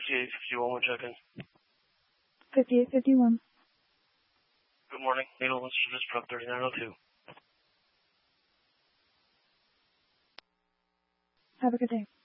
5851, one check-in. 5851. Good morning. Needle and service prop 3902. Have a good day.